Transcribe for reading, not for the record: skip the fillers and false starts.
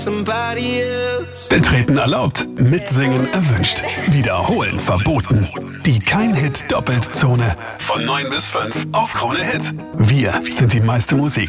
Betreten erlaubt, mitsingen erwünscht. Wiederholen verboten. Die Kein-Hit-Doppeltzone. Von 9 bis 5 auf Krone Hit. Wir sind die meiste Musik.